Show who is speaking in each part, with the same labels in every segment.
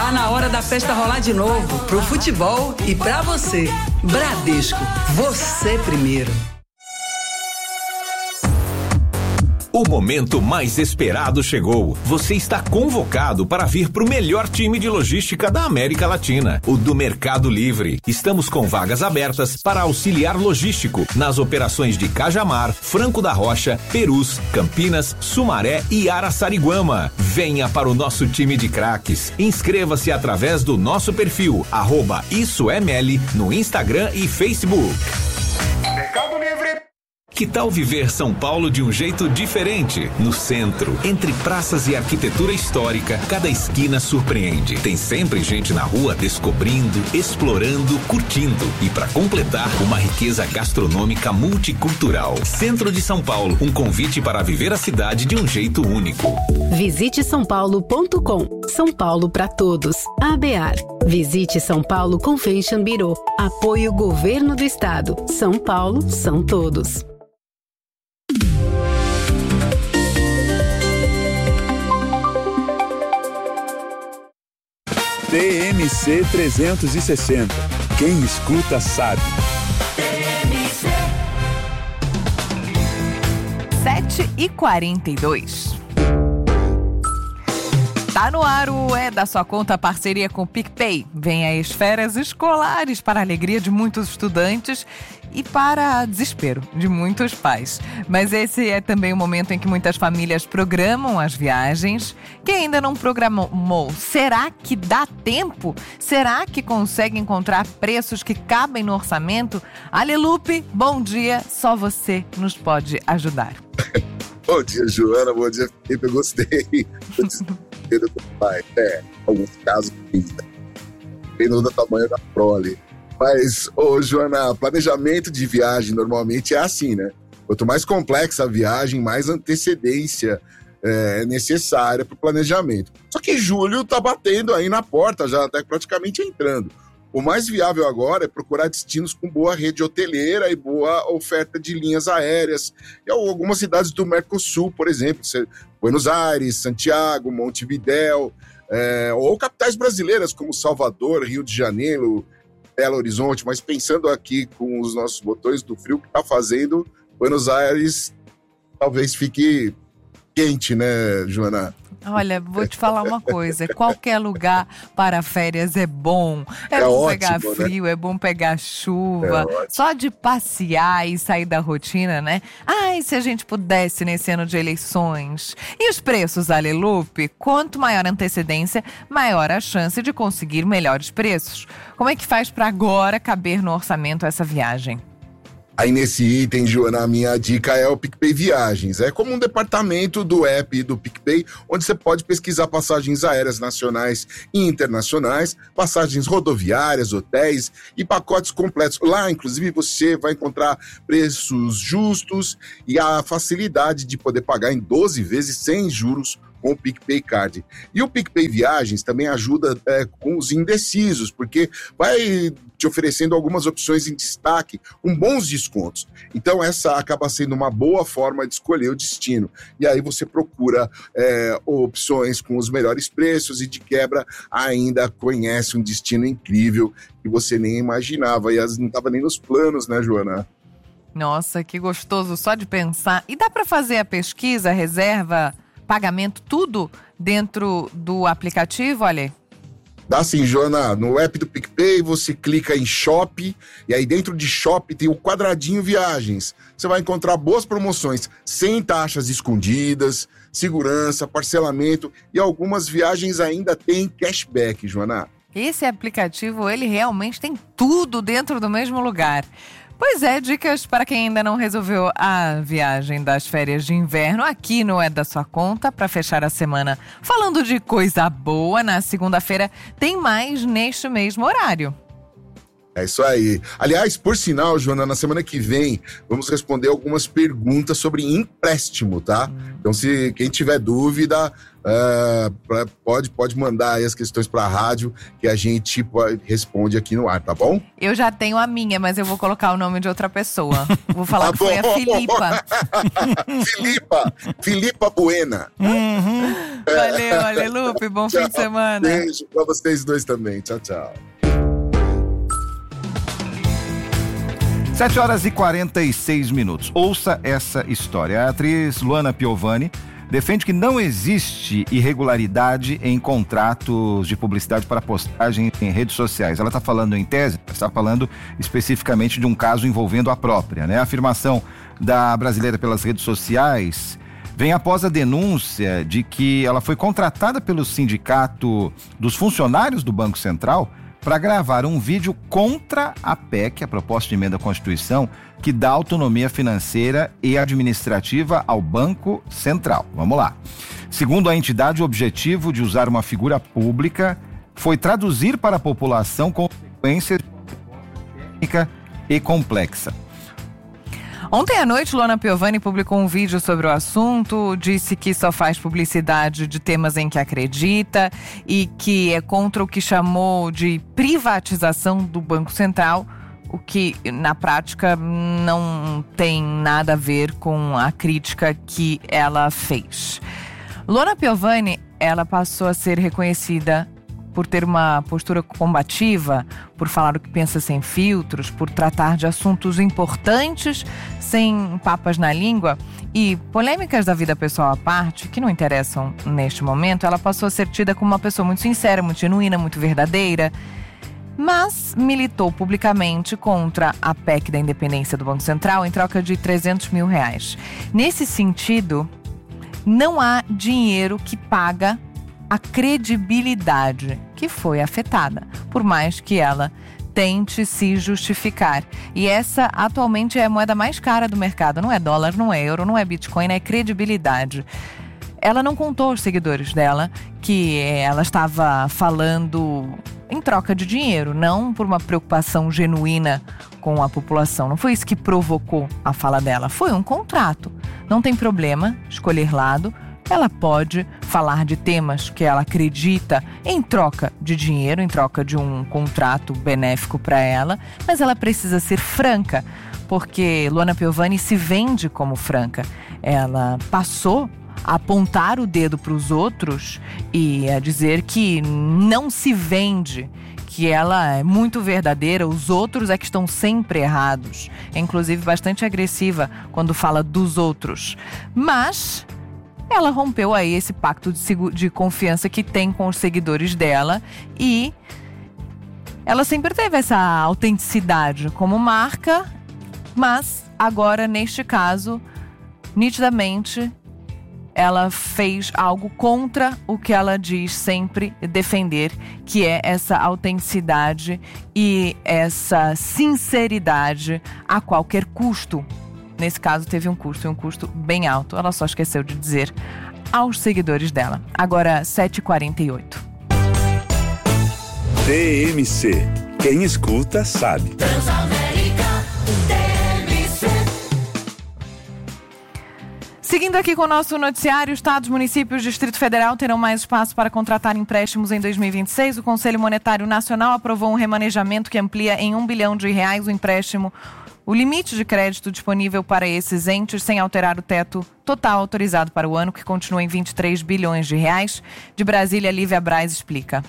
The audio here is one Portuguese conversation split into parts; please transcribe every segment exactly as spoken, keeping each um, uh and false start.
Speaker 1: Tá na hora da festa rolar de novo, pro futebol e pra você. Bradesco, você primeiro.
Speaker 2: O momento mais esperado chegou. Você está convocado para vir para o melhor time de logística da América Latina, o do Mercado Livre. Estamos com vagas abertas para auxiliar logístico nas operações de Cajamar, Franco da Rocha, Perus, Campinas, Sumaré e Araçariguama. Venha para o nosso time de craques. Inscreva-se através do nosso perfil, arroba IssoML, no Instagram e Facebook.
Speaker 3: Mercado Livre.
Speaker 2: Que tal viver São Paulo de um jeito diferente? No centro, entre praças e arquitetura histórica, cada esquina surpreende. Tem sempre gente na rua descobrindo, explorando, curtindo. E para completar, uma riqueza gastronômica multicultural. Centro de São Paulo, um convite para viver a cidade de um jeito único.
Speaker 4: Visite são paulo ponto com. São Paulo para todos. ABAR. Visite São Paulo Convention Bureau. Apoio Governo do Estado. São Paulo são todos.
Speaker 5: T M C trezentos e sessenta. Quem escuta sabe.
Speaker 6: sete e quarenta e dois. Tá no ar o É da Sua Conta, parceria com o PicPay. Vem aí as férias escolares para a alegria de muitos estudantes e para desespero de muitos pais. Mas esse é também o momento em que muitas famílias programam as viagens. Quem ainda não programou, será que dá tempo? Será que consegue encontrar preços que cabem no orçamento? Alelupe, bom dia, só você nos pode ajudar.
Speaker 7: Bom dia, Joana, bom dia, Felipe, eu gostei. Do pai. É, alguns casos dependendo do tamanho da prole. Mas, ô Joana, planejamento de viagem normalmente é assim, né? Quanto mais complexa a viagem, mais antecedência é necessária para o planejamento. Só que julho tá batendo aí na porta, já até praticamente entrando. O mais viável agora é procurar destinos com boa rede hoteleira e boa oferta de linhas aéreas. E algumas cidades do Mercosul, por exemplo, Buenos Aires, Santiago, Montevidéu, é, ou capitais brasileiras como Salvador, Rio de Janeiro, Belo Horizonte. Mas pensando aqui com os nossos botões do frio que está fazendo, Buenos Aires talvez fique quente, né, Joana?
Speaker 6: Olha, vou te falar uma coisa, qualquer lugar para férias é bom. É,
Speaker 7: É
Speaker 6: bom
Speaker 7: ótimo,
Speaker 6: pegar
Speaker 7: né?
Speaker 6: frio, é bom pegar chuva,
Speaker 7: É
Speaker 6: só de passear e sair da rotina, né? Ai, se a gente pudesse nesse ano de eleições. E os preços, Alelupe? Quanto maior a antecedência, maior a chance de conseguir melhores preços. Como é que faz para agora caber no orçamento essa viagem?
Speaker 7: Aí nesse item, Joana, a minha dica é o PicPay Viagens. É como um departamento do app do PicPay, onde você pode pesquisar passagens aéreas nacionais e internacionais, passagens rodoviárias, hotéis e pacotes completos. Lá, inclusive, você vai encontrar preços justos e a facilidade de poder pagar em doze vezes sem juros com o PicPay Card. E o PicPay Viagens também ajuda é, com os indecisos, porque vai te oferecendo algumas opções em destaque com bons descontos. Então essa acaba sendo uma boa forma de escolher o destino. E aí você procura é, opções com os melhores preços e de quebra ainda conhece um destino incrível que você nem imaginava. E as não estava nem nos planos, né, Joana?
Speaker 6: Nossa, que gostoso só de pensar. E dá para fazer a pesquisa, a reserva, pagamento, tudo dentro do aplicativo, olha?
Speaker 7: Dá sim, Joana. No app do PicPay, você clica em Shop, e aí dentro de Shop tem o quadradinho Viagens. Você vai encontrar boas promoções, sem taxas escondidas, segurança, parcelamento, e algumas viagens ainda têm cashback, Joana.
Speaker 6: Esse aplicativo, ele realmente tem tudo dentro do mesmo lugar. Pois é, dicas para quem ainda não resolveu a viagem das férias de inverno aqui no É da Sua Conta para fechar a semana. Falando de coisa boa, na segunda-feira tem mais neste mesmo horário.
Speaker 7: É isso aí. Aliás, por sinal, Joana, na semana que vem vamos responder algumas perguntas sobre empréstimo, tá? Hum. Então, se quem tiver dúvida, uh, pode, pode mandar aí as questões pra rádio que a gente responde aqui no ar, tá bom?
Speaker 6: Eu já tenho a minha, mas eu vou colocar o nome de outra pessoa. Vou falar que foi a Filipa.
Speaker 7: Filipa, Filipa Buena.
Speaker 6: Uhum.
Speaker 7: É,
Speaker 6: Valeu, Alelupe, bom
Speaker 7: Tchau.
Speaker 6: fim de semana.
Speaker 7: Beijo pra vocês dois também. Tchau, tchau.
Speaker 8: sete horas e quarenta e seis minutos. Ouça essa história. A atriz Luana Piovani defende que não existe irregularidade em contratos de publicidade para postagem em redes sociais. Ela está falando em tese, está falando especificamente de um caso envolvendo a própria, né? A afirmação da brasileira pelas redes sociais vem após a denúncia de que ela foi contratada pelo sindicato dos funcionários do Banco Central para gravar um vídeo contra a P E C, a proposta de emenda à Constituição, que dá autonomia financeira e administrativa ao Banco Central. Vamos lá. Segundo a entidade, o objetivo de usar uma figura pública foi traduzir para a população consequências de uma proposta técnica e complexa.
Speaker 6: Ontem à noite, Luana Piovani publicou um vídeo sobre o assunto, disse que só faz publicidade de temas em que acredita e que é contra o que chamou de privatização do Banco Central, o que na prática não tem nada a ver com a crítica que ela fez. Luana Piovani, ela passou a ser reconhecida por ter uma postura combativa, por falar o que pensa sem filtros, por tratar de assuntos importantes sem papas na língua e polêmicas da vida pessoal à parte, que não interessam neste momento. Ela passou a ser tida como uma pessoa muito sincera, muito genuína, muito verdadeira, mas militou publicamente contra a P E C da independência do Banco Central em troca de trezentos mil reais. Nesse sentido, não há dinheiro que paga a credibilidade que foi afetada, por mais que ela tente se justificar. E essa atualmente é a moeda mais cara do mercado. Não é dólar, não é euro, não é Bitcoin, é credibilidade. Ela não contou aos seguidores dela que ela estava falando em troca de dinheiro, não por uma preocupação genuína com a população. Não foi isso que provocou a fala dela, foi um contrato. Não tem problema escolher lado. Ela pode falar de temas que ela acredita em troca de dinheiro, em troca de um contrato benéfico para ela, mas ela precisa ser franca, porque Luana Piovani se vende como franca. Ela passou a apontar o dedo para os outros e a dizer que não se vende, que ela é muito verdadeira, os outros é que estão sempre errados. É inclusive bastante agressiva quando fala dos outros. Mas ela rompeu aí esse pacto de, de confiança que tem com os seguidores dela e ela sempre teve essa autenticidade como marca, mas agora, neste caso, nitidamente, ela fez algo contra o que ela diz sempre defender, que é essa autenticidade e essa sinceridade a qualquer custo. Nesse caso, teve um custo, e um custo bem alto. Ela só esqueceu de dizer aos seguidores dela. Agora, sete e quarenta e oito.
Speaker 5: T M C. Quem escuta, sabe.
Speaker 6: Seguindo aqui com o nosso noticiário, estados, municípios, Distrito Federal terão mais espaço para contratar empréstimos em dois mil e vinte e seis. O Conselho Monetário Nacional aprovou um remanejamento que amplia em um bilhão de reais o empréstimo, o limite de crédito disponível para esses entes, sem alterar o teto total autorizado para o ano, que continua em vinte e três bilhões de reais. De Brasília, Lívia Braz explica.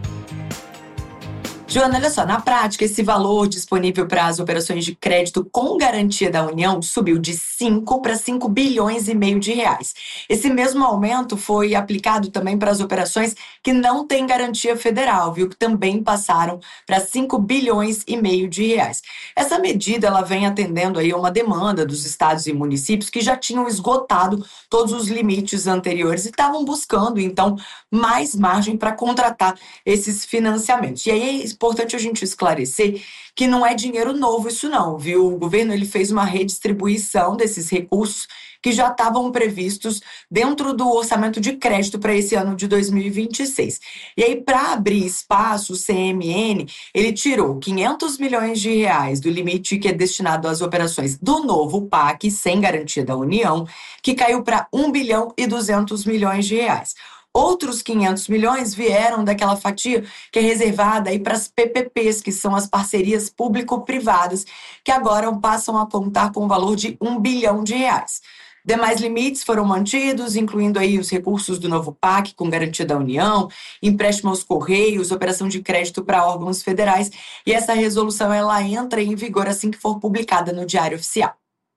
Speaker 9: Joana, olha só, na prática, esse valor disponível para as operações de crédito com garantia da União subiu de cinco para cinco bilhões e meio de reais. Esse mesmo aumento foi aplicado também para as operações que não têm garantia federal, viu? Que também passaram para cinco bilhões e meio de reais. Essa medida, ela vem atendendo aí a uma demanda dos estados e municípios que já tinham esgotado todos os limites anteriores e estavam buscando, então, mais margem para contratar esses financiamentos. E aí é importante a gente esclarecer que não é dinheiro novo isso não, viu? O governo ele fez uma redistribuição desses recursos que já estavam previstos dentro do orçamento de crédito para esse ano de dois mil e vinte e seis. E aí, para abrir espaço, o C M N, ele tirou quinhentos milhões de reais do limite que é destinado às operações do novo P A C, sem garantia da União, que caiu para um bilhão e duzentos milhões de reais. Outros quinhentos milhões vieram daquela fatia que é reservada aí para as P P Ps, que são as parcerias público-privadas, que agora passam a contar com o valor de um bilhão de reais. Demais limites foram mantidos, incluindo aí os recursos do novo P A C com garantia da União, empréstimo aos Correios, operação de crédito para órgãos federais, e essa resolução ela entra em vigor assim que for publicada no Diário Oficial.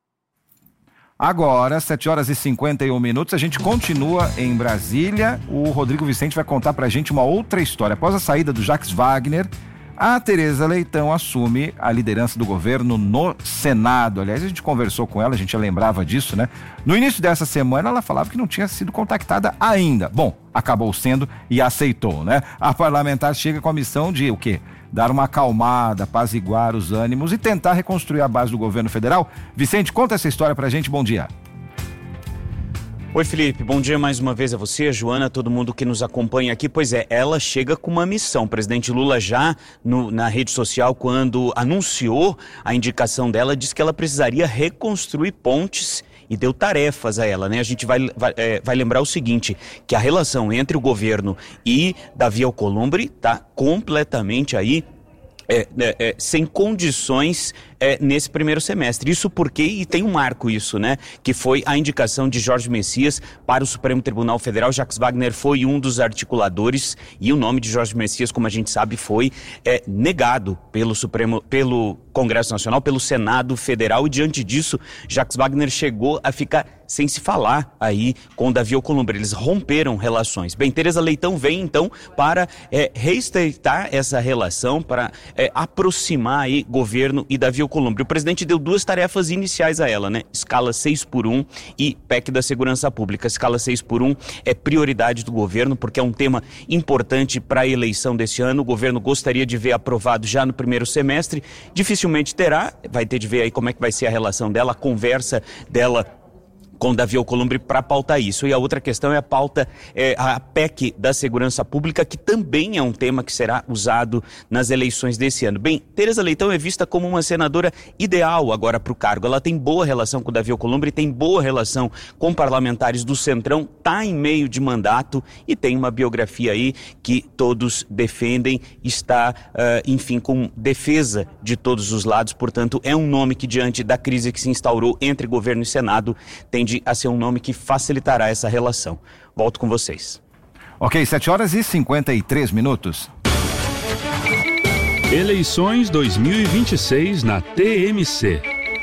Speaker 8: Agora, sete horas e cinquenta e um minutos, a gente continua em Brasília. O Rodrigo Vicente vai contar pra gente uma outra história. Após a saída do Jacques Wagner, a Tereza Leitão assume a liderança do governo no Senado. Aliás, a gente conversou com ela, a gente já lembrava disso, né? No início dessa semana, ela falava que não tinha sido contactada ainda. Bom, acabou sendo e aceitou, né? A parlamentar chega com a missão de o quê? Dar uma acalmada, apaziguar os ânimos e tentar reconstruir a base do governo federal. Vicente, conta essa história pra gente, bom dia.
Speaker 10: Oi, Felipe, bom dia mais uma vez a você, a Joana, todo mundo que nos acompanha aqui. Pois é, ela chega com uma missão. O presidente Lula já no, na rede social, quando anunciou a indicação dela, disse que ela precisaria reconstruir pontes e deu tarefas a ela, né? A gente vai, vai, é, vai lembrar o seguinte, que a relação entre o governo e Davi Alcolumbre está completamente aí É, é, é, sem condições é, nesse primeiro semestre. Isso porque, e tem um marco isso, né? Que foi a indicação de Jorge Messias para o Supremo Tribunal Federal. Jacques Wagner foi um dos articuladores e o nome de Jorge Messias, como a gente sabe, foi é, negado pelo Supremo, pelo Congresso Nacional, pelo Senado Federal, e diante disso, Jacques Wagner chegou a ficar sem se falar aí com Davi Alcolumbre. Eles romperam relações. Bem, Tereza Leitão vem então para é, reestreitar essa relação, para é, aproximar aí governo e Davi Alcolumbre. O presidente deu duas tarefas iniciais a ela, né? Escala seis por um e P E C da Segurança Pública. Escala seis por um é prioridade do governo, porque é um tema importante para a eleição desse ano. O governo gostaria de ver aprovado já no primeiro semestre. Dificilmente terá, vai ter de ver aí como é que vai ser a relação dela, a conversa dela com Davi Alcolumbre para pautar isso. E a outra questão é a pauta, é, a P E C da Segurança Pública, que também é um tema que será usado nas eleições desse ano. Bem, Tereza Leitão é vista como uma senadora ideal agora para o cargo. Ela tem boa relação com Davi Alcolumbre, tem boa relação com parlamentares do Centrão, está em meio de mandato e tem uma biografia aí que todos defendem, está, uh, enfim, com defesa de todos os lados. Portanto, é um nome que, diante da crise que se instaurou entre governo e Senado, tende a ser um nome que facilitará essa relação. Volto com vocês.
Speaker 8: Ok, sete horas e cinquenta e três minutos.
Speaker 11: Eleições dois mil e vinte e seis na T M C.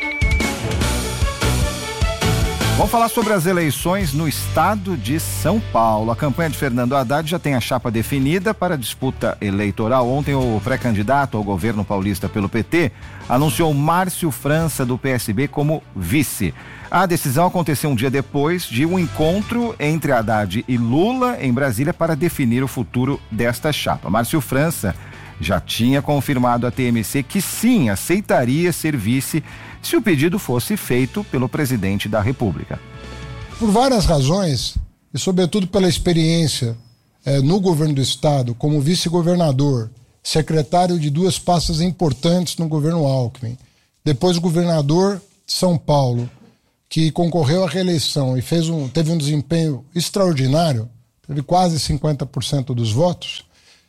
Speaker 8: Vamos falar sobre as eleições no estado de São Paulo. A campanha de Fernando Haddad já tem a chapa definida para a disputa eleitoral. Ontem, o pré-candidato ao governo paulista pelo P T anunciou Márcio França, do P S B, como vice. A decisão aconteceu um dia depois de um encontro entre Haddad e Lula em Brasília para definir o futuro desta chapa. Márcio França já tinha confirmado à T M C que sim, aceitaria ser vice se o pedido fosse feito pelo presidente da República.
Speaker 12: Por várias razões, e sobretudo pela experiência eh, no governo do estado, como vice-governador, secretário de duas pastas importantes no governo Alckmin, depois governador de São Paulo, que concorreu à reeleição e fez um, teve um desempenho extraordinário, teve quase cinquenta por cento dos votos.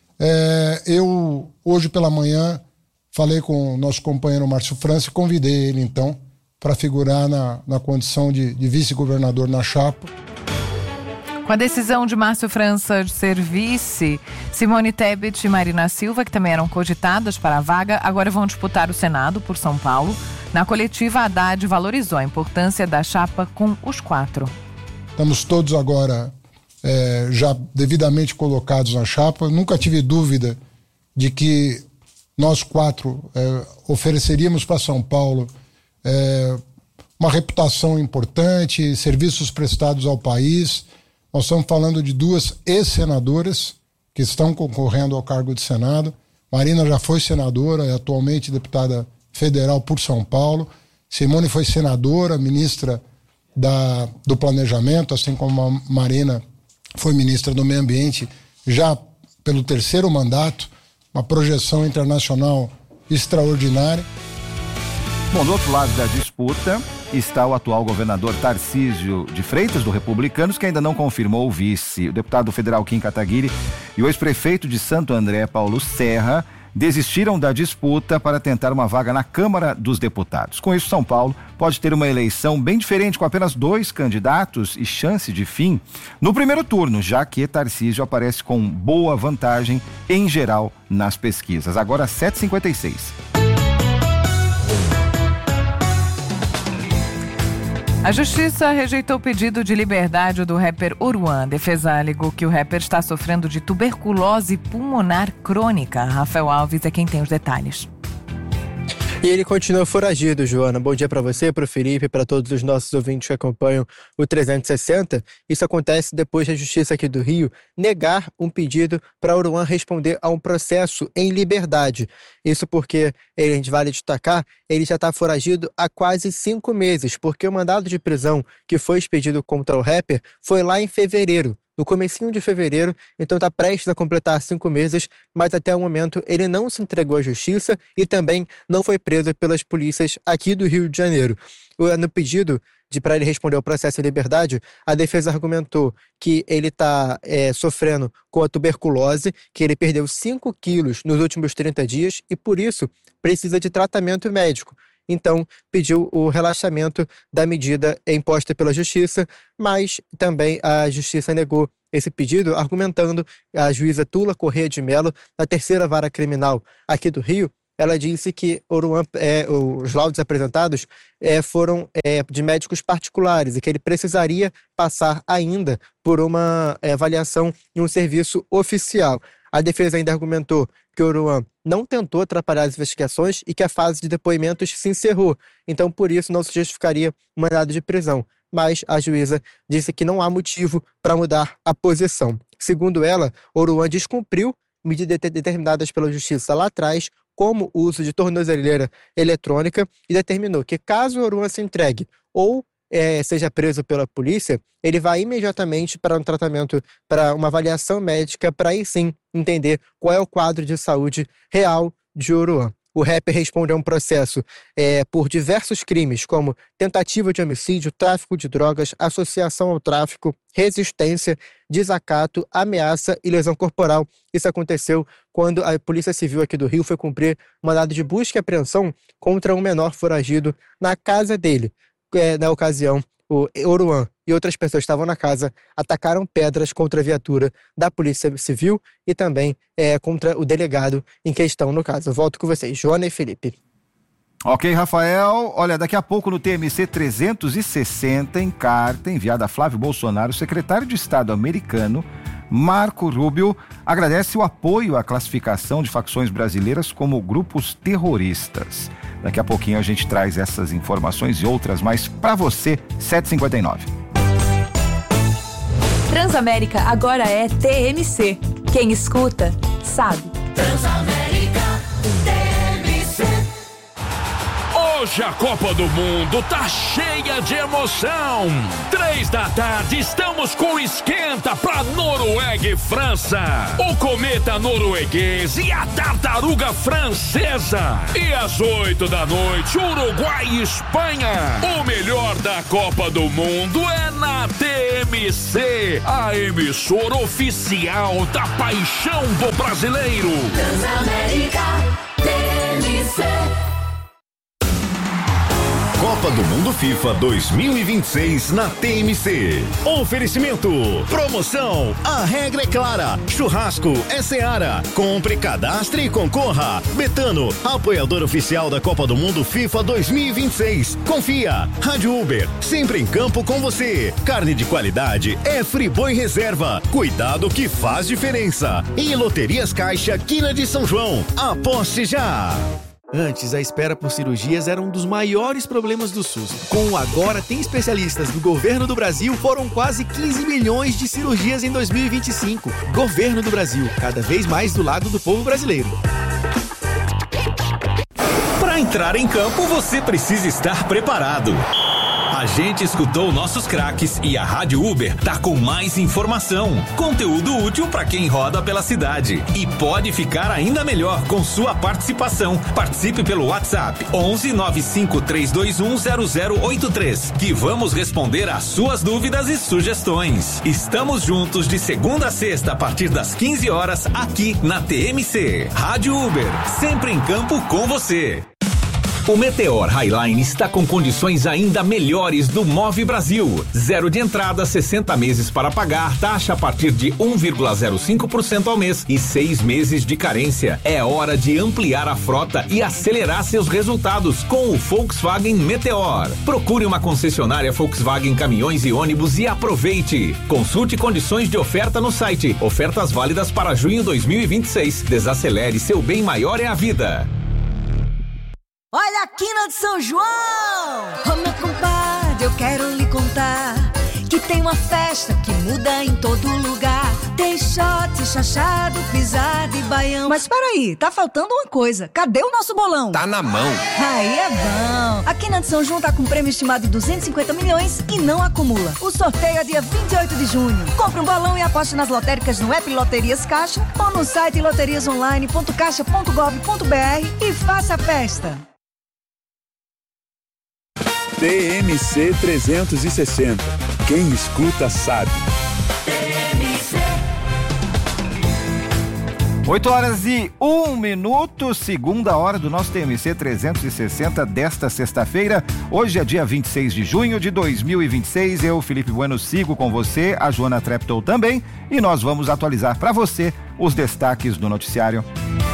Speaker 12: É, eu, hoje pela manhã, falei com o nosso companheiro Márcio França e convidei ele, então, para figurar na, na condição de, de vice-governador na chapa.
Speaker 6: Com a decisão de Márcio França de ser vice, Simone Tebet e Marina Silva, que também eram cogitadas para a vaga, agora vão disputar o Senado por São Paulo. Na coletiva, Haddad valorizou a importância da chapa com os quatro.
Speaker 12: Estamos todos agora é, já devidamente colocados na chapa. Eu nunca tive dúvida de que nós quatro é, ofereceríamos para São Paulo é, uma reputação importante, serviços prestados ao país. Nós estamos falando de duas ex-senadoras que estão concorrendo ao cargo de Senado. Marina já foi senadora, é atualmente deputada federal por São Paulo. Simone foi senadora, ministra da, do Planejamento, assim como a Marina foi ministra do Meio Ambiente, já pelo terceiro mandato, uma projeção internacional extraordinária.
Speaker 8: Bom, do outro lado da disputa está o atual governador Tarcísio de Freitas, do Republicanos, que ainda não confirmou o vice. O deputado federal Kim Kataguiri e o ex-prefeito de Santo André, Paulo Serra, desistiram da disputa para tentar uma vaga na Câmara dos Deputados. Com isso, São Paulo pode ter uma eleição bem diferente, com apenas dois candidatos e chance de fim no primeiro turno, já que Tarcísio aparece com boa vantagem em geral nas pesquisas. Agora sete e cinquenta e seis.
Speaker 6: A justiça rejeitou o pedido de liberdade do rapper Oruan. A defesa alegou que o rapper está sofrendo de tuberculose pulmonar crônica. Rafael Alves é quem tem os detalhes.
Speaker 13: E ele continua foragido, Joana. Bom dia para você, para o Felipe, para todos os nossos ouvintes que acompanham o trezentos e sessenta. Isso acontece depois da Justiça aqui do Rio negar um pedido para Oruan responder a um processo em liberdade. Isso porque, a gente vale destacar, ele já está foragido há quase cinco meses, porque o mandado de prisão que foi expedido contra o rapper foi lá em fevereiro. No comecinho de fevereiro, então está prestes a completar cinco meses, mas até o momento ele não se entregou à justiça e também não foi preso pelas polícias aqui do Rio de Janeiro. No pedido de para ele responder ao processo em liberdade, a defesa argumentou que ele está é, sofrendo com a tuberculose, que ele perdeu cinco quilos nos últimos trinta dias e, por isso, precisa de tratamento médico. Então, pediu o relaxamento da medida imposta pela Justiça, mas também a Justiça negou esse pedido, argumentando a juíza Tula Corrêa de Mello, da terceira vara criminal aqui do Rio. Ela disse que Oruan, é, os laudos apresentados é, foram é, de médicos particulares e que ele precisaria passar ainda por uma é, avaliação em um serviço oficial. A defesa ainda argumentou que Oruan não tentou atrapalhar as investigações e que a fase de depoimentos se encerrou. Então, por isso, não se justificaria um mandado de prisão. Mas a juíza disse que não há motivo para mudar a posição. Segundo ela, Oruan descumpriu medidas determinadas pela Justiça lá atrás, como o uso de tornozeleira eletrônica, e determinou que, caso Oruan se entregue ou É, seja preso pela polícia, ele vai imediatamente para um tratamento, para uma avaliação médica, para aí sim entender qual é o quadro de saúde real de Oruan. O rapper responde a um processo é, por diversos crimes, como tentativa de homicídio, tráfico de drogas, associação ao tráfico, resistência, desacato, ameaça e lesão corporal. Isso aconteceu quando a Polícia Civil aqui do Rio foi cumprir um mandado de busca e apreensão contra um menor foragido na casa dele. É, na ocasião, o Oruan e outras pessoas que estavam na casa atacaram pedras contra a viatura da Polícia Civil e também é, contra o delegado em questão no caso. Volto com vocês, Joana e Felipe.
Speaker 8: Ok, Rafael. Olha, daqui a pouco no T M C trezentos e sessenta, em carta enviada a Flávio Bolsonaro, o secretário de Estado americano, Marco Rubio, agradece o apoio à classificação de facções brasileiras como grupos terroristas. Daqui a pouquinho a gente traz essas informações e outras mais para você, sete e cinquenta e nove.
Speaker 14: Transamérica agora é T M C. Quem escuta, sabe.
Speaker 15: Transamérica T M C. Hoje a Copa do Mundo tá cheia de emoção. Três da tarde estamos com esquenta pra Noruega e França. O cometa norueguês e a tartaruga francesa. E às oito da noite, Uruguai e Espanha. O melhor da Copa do Mundo é na T M C, a emissora oficial da paixão do brasileiro.
Speaker 14: Transamérica T M C.
Speaker 16: Copa do Mundo FIFA dois mil e vinte e seis na T M C. Oferecimento. Promoção. A regra é clara. Churrasco é Seara. Compre, cadastre e concorra. Betano, apoiador oficial da Copa do Mundo FIFA dois mil e vinte e seis. Confia. Rádio Uber, sempre em campo com você. Carne de qualidade é Friboi Reserva. Cuidado que faz diferença. E Loterias Caixa, Quina de São João. Aposte já.
Speaker 17: Antes, a espera por cirurgias era um dos maiores problemas do SUS. Com o Agora Tem Especialistas do Governo do Brasil, foram quase quinze milhões de cirurgias em dois mil e vinte e cinco. Governo do Brasil, cada vez mais do lado do povo brasileiro.
Speaker 16: Para entrar em campo, você precisa estar preparado.
Speaker 2: A gente escutou nossos craques e a Rádio Uber tá com mais informação, conteúdo útil para quem roda pela cidade e pode ficar ainda melhor com sua participação. Participe pelo WhatsApp onze nove cinco três dois um zero zero oito três que vamos responder às suas dúvidas e sugestões. Estamos juntos de segunda a sexta a partir das quinze horas aqui na T M C. Rádio Uber, sempre em campo com você. O Meteor Highline está com condições ainda melhores do Move Brasil. Zero de entrada, sessenta meses para pagar, taxa a partir de um vírgula zero cinco por cento ao mês e seis meses de carência. É hora de ampliar a frota e acelerar seus resultados com o Volkswagen Meteor. Procure uma concessionária Volkswagen Caminhões e Ônibus e aproveite. Consulte condições de oferta no site. Ofertas válidas para junho dois mil e vinte e seis. Desacelere, seu bem maior é a vida.
Speaker 18: Olha a quina de São João! Ô meu compadre, eu quero lhe contar que tem uma festa que muda em todo lugar. Tem shot, chachado, pisada e baião. Mas peraí, tá faltando uma coisa. Cadê o nosso bolão?
Speaker 19: Tá na mão.
Speaker 18: Aí é bom. A quina de São João tá com prêmio estimado de duzentos e cinquenta milhões e não acumula. O sorteio é dia vinte e oito de junho. Compre um bolão e aposte nas lotéricas no app Loterias Caixa ou no site loterias online ponto caixa ponto gov ponto br e faça a festa.
Speaker 5: T M C trezentos e sessenta. Quem escuta sabe.
Speaker 8: oito horas e um minuto, segunda hora do nosso T M C trezentos e sessenta desta sexta-feira. Hoje é dia vinte e seis de junho de dois mil e vinte e seis. Eu, Felipe Bueno, sigo com você, a Joana Treptow também, e nós vamos atualizar para você os destaques do noticiário.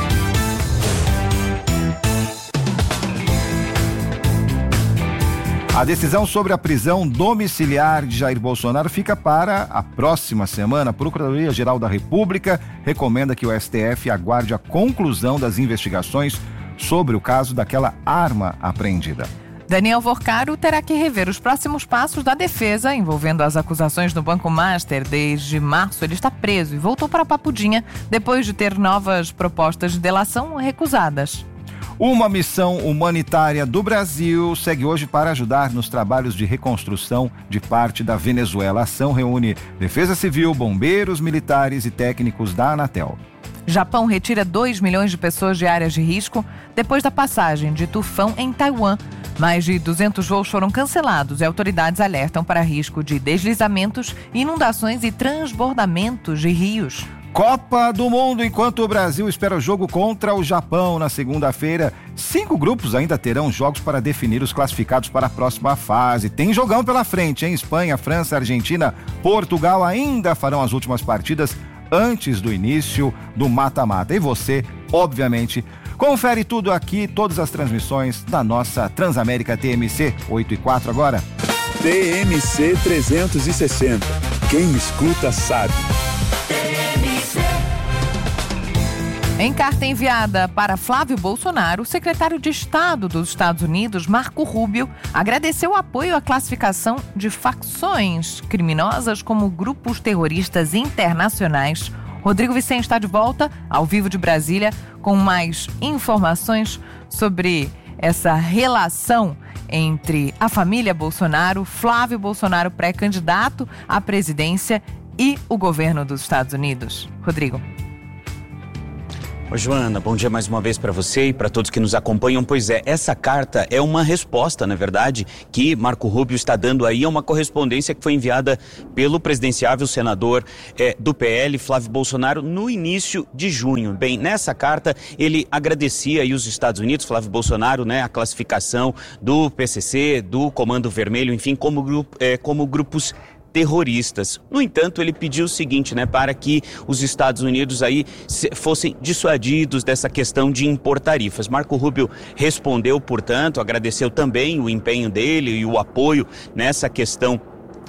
Speaker 8: A decisão sobre a prisão domiciliar de Jair Bolsonaro fica para a próxima semana. A Procuradoria-Geral da República recomenda que o S T F aguarde a conclusão das investigações sobre o caso daquela arma apreendida.
Speaker 6: Daniel Vorcaro terá que rever os próximos passos da defesa envolvendo as acusações no Banco Master. Desde março ele está preso e voltou para Papudinha depois de ter novas propostas de delação recusadas.
Speaker 8: Uma missão humanitária do Brasil segue hoje para ajudar nos trabalhos de reconstrução de parte da Venezuela. A ação reúne Defesa Civil, bombeiros, militares e técnicos da Anatel.
Speaker 6: Japão retira dois milhões de pessoas de áreas de risco depois da passagem de tufão em Taiwan. Mais de duzentos voos foram cancelados e autoridades alertam para risco de deslizamentos, inundações e transbordamentos de rios.
Speaker 8: Copa do Mundo, enquanto o Brasil espera o jogo contra o Japão na segunda-feira. Cinco grupos ainda terão jogos para definir os classificados para a próxima fase. Tem jogão pela frente, hein? Espanha, França, Argentina, Portugal ainda farão as últimas partidas antes do início do mata-mata. E você, obviamente, confere tudo aqui, todas as transmissões da nossa Transamérica T M C. oito e quatro agora.
Speaker 5: T M C trezentos e sessenta. Quem escuta sabe.
Speaker 6: Em carta enviada para Flávio Bolsonaro, o secretário de Estado dos Estados Unidos, Marco Rubio, agradeceu o apoio à classificação de facções criminosas como grupos terroristas internacionais. Rodrigo Vicente está de volta, ao vivo de Brasília, com mais informações sobre essa relação entre a família Bolsonaro, Flávio Bolsonaro, pré-candidato à presidência, e o governo dos Estados Unidos. Rodrigo.
Speaker 10: Oi, Joana, bom dia mais uma vez para você e para todos que nos acompanham. Pois é, essa carta é uma resposta, na verdade, que Marco Rubio está dando aí a uma correspondência que foi enviada pelo presidenciável senador é, do P L, Flávio Bolsonaro, no início de junho. Bem, nessa carta ele agradecia aí os Estados Unidos, Flávio Bolsonaro, né, a classificação do P C C, do Comando Vermelho, enfim, como, grupo, é, como grupos terroristas. No entanto, ele pediu o seguinte, né, para que os Estados Unidos aí fossem dissuadidos dessa questão de impor tarifas. Marco Rubio respondeu, portanto, agradeceu também o empenho dele e o apoio nessa questão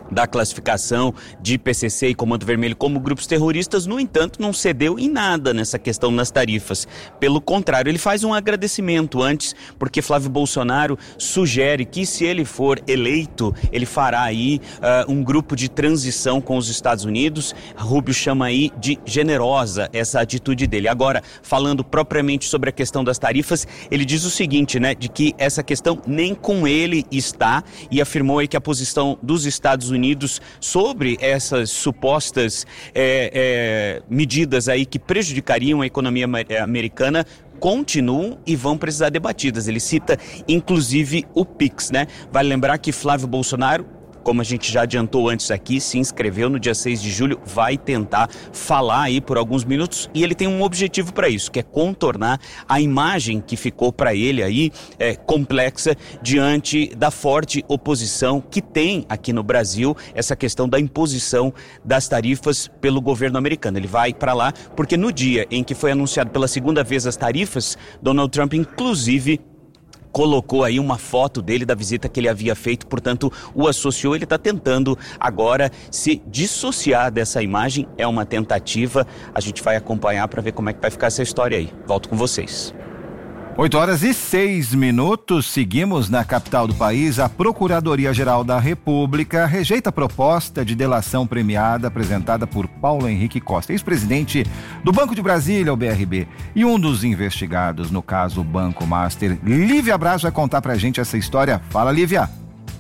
Speaker 10: da classificação de I P C C e Comando Vermelho como grupos terroristas, no entanto, não cedeu em nada nessa questão das tarifas. Pelo contrário, ele faz um agradecimento antes, porque Flávio Bolsonaro sugere que, se ele for eleito, ele fará aí uh, um grupo de transição com os Estados Unidos. Rubio chama aí de generosa essa atitude dele. Agora, falando propriamente sobre a questão das tarifas, ele diz o seguinte, né, de que essa questão nem com ele está, e afirmou aí que a posição dos Estados Unidos Unidos sobre essas supostas é, é, medidas aí que prejudicariam a economia americana continuam e vão precisar debatidas. Ele cita inclusive o Pix, né? Vale lembrar que Flávio Bolsonaro, como a gente já adiantou antes aqui, se inscreveu no dia seis de julho, vai tentar falar aí por alguns minutos, e ele tem um objetivo para isso, que é contornar a imagem que ficou para ele aí é, complexa diante da forte oposição que tem aqui no Brasil essa questão da imposição das tarifas pelo governo americano. Ele vai para lá porque no dia em que foi anunciado pela segunda vez as tarifas, Donald Trump inclusive colocou aí uma foto dele da visita que ele havia feito, portanto o associou. Ele está tentando agora se dissociar dessa imagem, é uma tentativa, a gente vai acompanhar para ver como é que vai ficar essa história aí. Volto com vocês.
Speaker 8: oito horas e seis minutos, seguimos na capital do país. A Procuradoria-Geral da República rejeita a proposta de delação premiada apresentada por Paulo Henrique Costa, ex-presidente do Banco de Brasília, o B R B, e um dos investigados no caso Banco Master. Lívia Braz vai contar pra gente essa história. Fala, Lívia.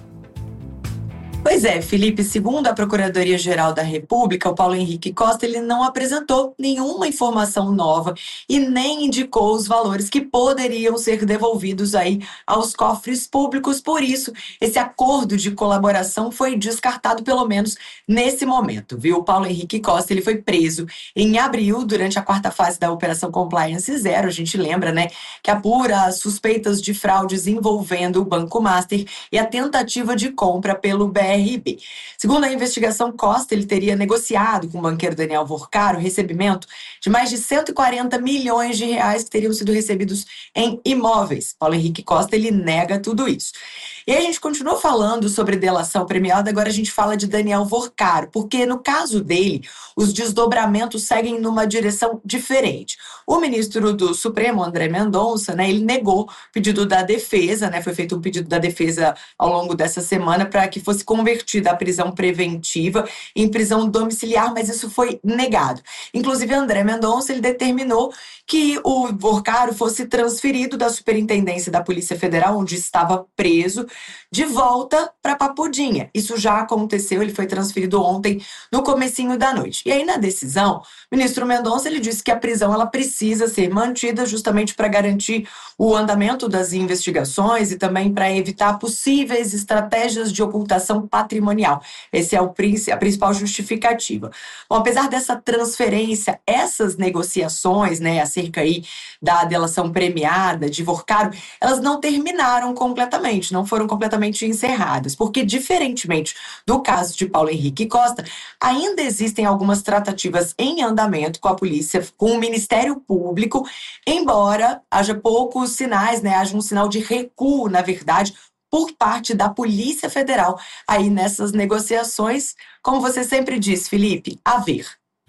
Speaker 9: Pois é, Felipe, segundo a Procuradoria-Geral da República, o Paulo Henrique Costa, ele não apresentou nenhuma informação nova e nem indicou os valores que poderiam ser devolvidos aí aos cofres públicos. Por isso, esse acordo de colaboração foi descartado, pelo menos nesse momento, viu? O Paulo Henrique Costa, ele foi preso em abril, durante a quarta fase da Operação Compliance Zero. A gente lembra, né, que apura as suspeitas de fraudes envolvendo o Banco Master e a tentativa de compra pelo B R B. Segundo a investigação, Costa, ele teria negociado com o banqueiro Daniel Vorcaro o recebimento de mais de cento e quarenta milhões de reais que teriam sido recebidos em imóveis. Paulo Henrique Costa, ele nega tudo isso. E aí a gente continua falando sobre delação premiada, agora a gente fala de Daniel Vorcaro, porque no caso dele, os desdobramentos seguem numa direção diferente. O ministro do Supremo, André Mendonça, né, ele negou o pedido da defesa, né, foi feito um pedido da defesa ao longo dessa semana para que fosse convertida a prisão preventiva em prisão domiciliar, mas isso foi negado. Inclusive, André Mendonça, ele determinou que o Vorcaro fosse transferido da Superintendência da Polícia Federal, onde estava preso, de volta para Papudinha. Isso já aconteceu, ele foi transferido ontem, no comecinho da noite. E aí, na decisão, o ministro Mendonça, ele disse que a prisão ela precisa ser mantida justamente para garantir o andamento das investigações e também para evitar possíveis estratégias de ocultação patrimonial. Esse é o, a principal justificativa. Bom, apesar dessa transferência, essas negociações, né, acerca aí da delação premiada de Vorcaro, elas não terminaram completamente, não foram completamente encerradas, porque, diferentemente do caso de Paulo Henrique Costa, ainda existem algumas tratativas em andamento com a polícia, com o Ministério Público, embora haja poucos sinais, né, haja um sinal de recuo, na verdade, por parte da Polícia Federal aí nessas negociações. Como você sempre diz, Felipe, a ver.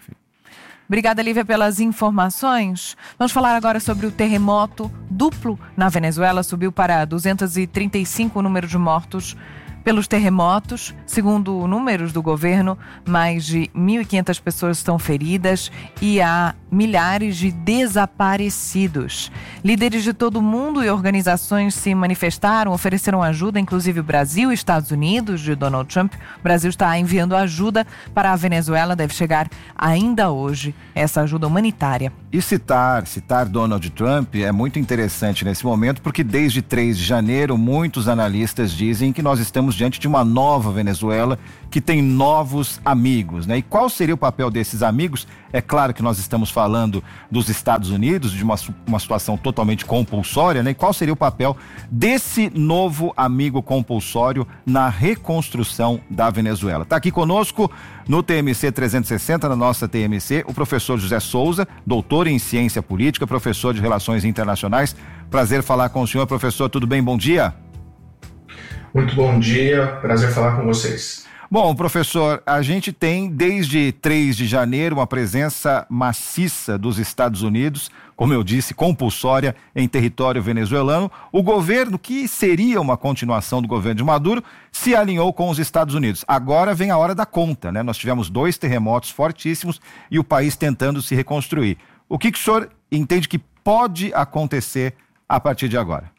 Speaker 6: Obrigada, Lívia, pelas informações. Vamos falar agora sobre o terremoto duplo na Venezuela. Subiu para duzentos e trinta e cinco o número de mortos pelos terremotos. Segundo números do governo, mais de mil e quinhentas pessoas estão feridas e há milhares de desaparecidos. Líderes de todo o mundo e organizações se manifestaram, ofereceram ajuda, inclusive o Brasil e Estados Unidos, de Donald Trump. O Brasil está enviando ajuda para a Venezuela, deve chegar ainda hoje essa ajuda humanitária.
Speaker 8: E citar, citar Donald Trump é muito interessante nesse momento, porque desde três de janeiro, muitos analistas dizem que nós estamos diante de uma nova Venezuela que tem novos amigos, né? E qual seria o papel desses amigos? É claro que nós estamos falando dos Estados Unidos, de uma, uma situação totalmente compulsória, né? E qual seria o papel desse novo amigo compulsório na reconstrução da Venezuela? Está aqui conosco no T M C trezentos e sessenta, na nossa T M C, o professor José Souza, doutor em ciência política, professor de relações internacionais. Prazer falar com o senhor, professor. Tudo bem? Bom dia.
Speaker 19: Muito bom dia, prazer falar com vocês.
Speaker 8: Bom, professor, a gente tem desde três de janeiro uma presença maciça dos Estados Unidos, como eu disse, compulsória em território venezuelano. O governo, que seria uma continuação do governo de Maduro, se alinhou com os Estados Unidos. Agora vem a hora da conta, né? Nós tivemos dois terremotos fortíssimos e o país tentando se reconstruir. O que, que o senhor entende que pode acontecer a partir de agora?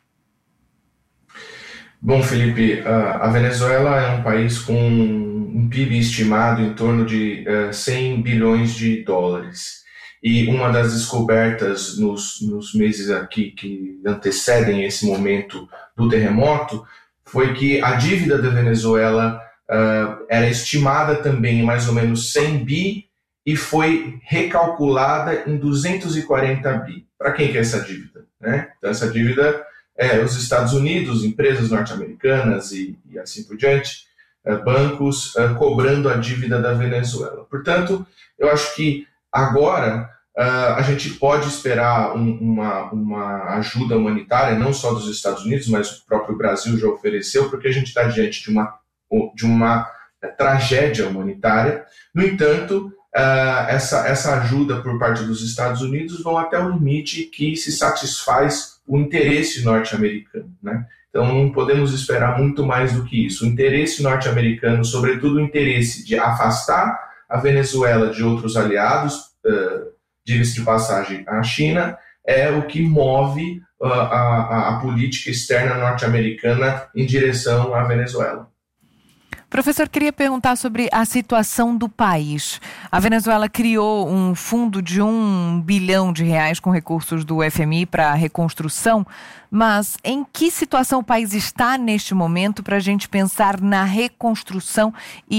Speaker 19: Bom, Felipe, a Venezuela é um país com um P I B estimado em torno de uh, cem bilhões de dólares. E uma das descobertas nos, nos meses aqui que antecedem esse momento do terremoto foi que a dívida da Venezuela uh, era estimada também em mais ou menos cem bi e foi recalculada em duzentos e quarenta bi. Para quem que é essa dívida, né? Então, essa dívida é os Estados Unidos, empresas norte-americanas e, e assim por diante, é, bancos é, cobrando a dívida da Venezuela. Portanto, eu acho que agora é, a gente pode esperar um, uma, uma ajuda humanitária, não só dos Estados Unidos, mas o próprio Brasil já ofereceu, porque a gente está diante de uma, de uma é, tragédia humanitária. No entanto, Uh, essa, essa ajuda por parte dos Estados Unidos vão até o limite que se satisfaz o interesse norte-americano, né? Então não podemos esperar muito mais do que isso. O interesse norte-americano, sobretudo o interesse de afastar a Venezuela de outros aliados, uh, diga-se de passagem, a China, é o que move uh, a, a, a política externa norte-americana em direção à Venezuela.
Speaker 6: Professor, queria perguntar sobre a situação do país. A Venezuela criou um fundo de um bilhão de reais com recursos do F M I para a reconstrução, mas em que situação o país está neste momento para a gente pensar na reconstrução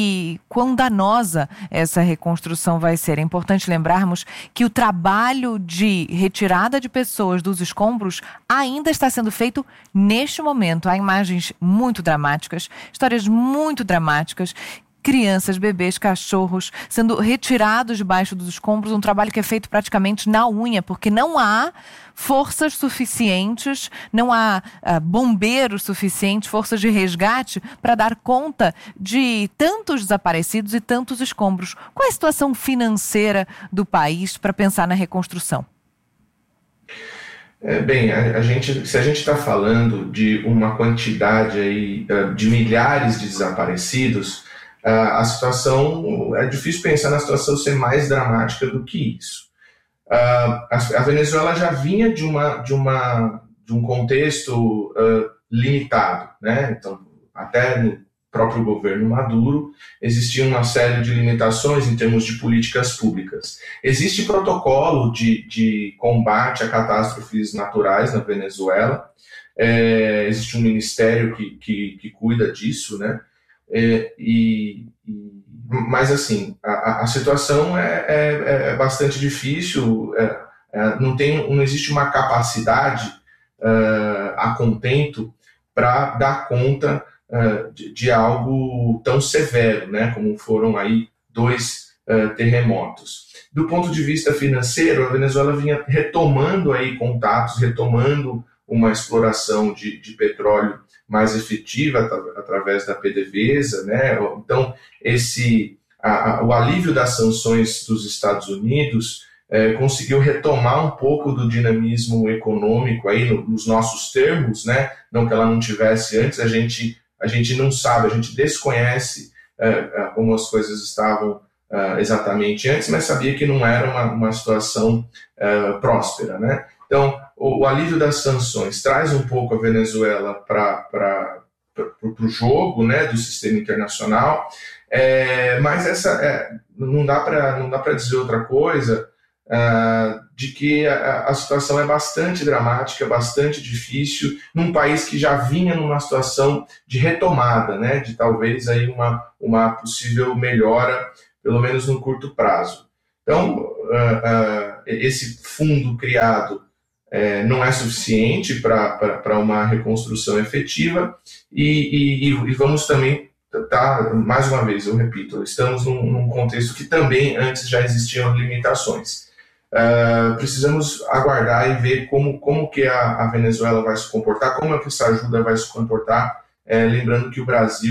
Speaker 6: e quão danosa essa reconstrução vai ser? É importante lembrarmos que o trabalho de retirada de pessoas dos escombros ainda está sendo feito neste momento. Há imagens muito dramáticas, histórias muito dramáticas, crianças, bebês, cachorros sendo retirados debaixo dos escombros, um trabalho que é feito praticamente na unha, porque não há forças suficientes, não há uh, bombeiros suficientes, forças de resgate para dar conta de tantos desaparecidos e tantos escombros. Qual é a situação financeira do país para pensar na reconstrução?
Speaker 19: É, bem, a, a gente, se a gente está falando de uma quantidade aí, uh, de milhares de desaparecidos, uh, a situação, é difícil pensar na situação ser mais dramática do que isso. Uh, a, a Venezuela já vinha de, uma, de, uma, de um contexto uh, limitado, né? Então, até no próprio governo Maduro, existia uma série de limitações em termos de políticas públicas. Existe protocolo de, de combate a catástrofes naturais na Venezuela, é, existe um ministério que, que, que cuida disso, né? É, e, e, mas, assim, a, a situação é, é, é bastante difícil, é, é, não, tem, não existe uma capacidade uh, a contento para dar conta De, de algo tão severo, né, como foram aí dois uh, terremotos. Do ponto de vista financeiro, a Venezuela vinha retomando aí contatos, retomando uma exploração de, de petróleo mais efetiva at- através da PDVSA, né? Então esse a, a, o alívio das sanções dos Estados Unidos eh, conseguiu retomar um pouco do dinamismo econômico aí no, nos nossos termos, né? Não que ela não tivesse antes, a gente A gente não sabe, a gente desconhece uh, como as coisas estavam uh, exatamente antes, mas sabia que não era uma, uma situação uh, próspera, né? Então, o, o alívio das sanções traz um pouco a Venezuela para o jogo, né, do sistema internacional, é, mas essa, é, não dá para não dá para dizer outra coisa uh, de que a, a situação é bastante dramática, bastante difícil, num país que já vinha numa situação de retomada, né, de talvez aí uma, uma possível melhora, pelo menos no curto prazo. Então, uh, uh, esse fundo criado uh, não é suficiente para uma reconstrução efetiva e, e, e vamos também, tá, mais uma vez, eu repito, estamos num, num contexto que também antes já existiam limitações. Uh, precisamos aguardar e ver como, como que a, a Venezuela vai se comportar, como é que essa ajuda vai se comportar, é, lembrando que o Brasil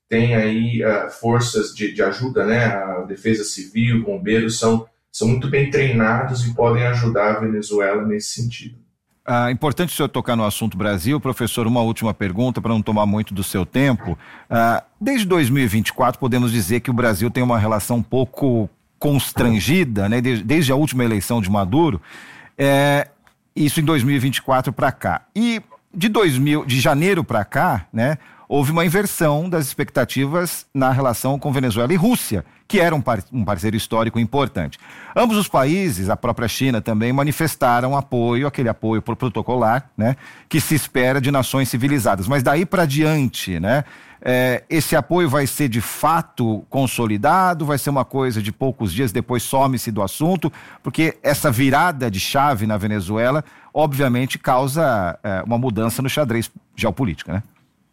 Speaker 19: tem aí uh, forças de, de ajuda, né? A defesa civil, bombeiros são, são muito bem treinados e podem ajudar a Venezuela nesse sentido.
Speaker 8: Ah, importante o senhor tocar no assunto Brasil. Professor, uma última pergunta para não tomar muito do seu tempo. Ah, desde dois mil e vinte e quatro podemos dizer que o Brasil tem uma relação um pouco constrangida, né? Desde, desde a última eleição de Maduro, é, isso em dois mil e vinte e quatro para cá. E de, dois mil, de janeiro para cá, né, houve uma inversão das expectativas na relação com Venezuela e Rússia, que era um, par, um parceiro histórico importante. Ambos os países, a própria China também, manifestaram apoio, aquele apoio protocolar, né, que se espera de nações civilizadas. Mas daí para diante, né, é, esse apoio vai ser de fato consolidado, vai ser uma coisa de poucos dias, depois some-se do assunto, porque essa virada de chave na Venezuela, obviamente, causa é, uma mudança no xadrez geopolítico, né?